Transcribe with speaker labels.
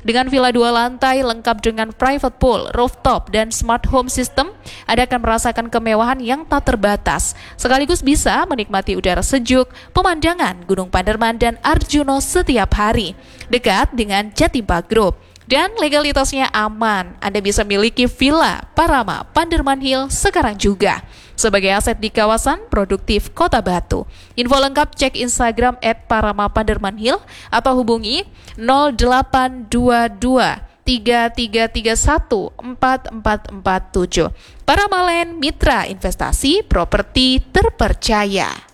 Speaker 1: Dengan villa 2 lantai lengkap dengan private pool, rooftop, dan smart home system, Anda akan merasakan kemewahan yang tak terbatas. Sekaligus bisa menikmati udara sejuk, pemandangan Gunung Panderman dan Arjuno setiap hari. Dekat dengan Jatim Park Group. Dan legalitasnya aman. Anda bisa miliki villa Parama Panderman Hill sekarang juga sebagai aset di kawasan produktif Kota Batu. Info lengkap cek Instagram @paramapandermanhill atau hubungi 0822 3331 4447. Paramalen Mitra Investasi Properti Terpercaya.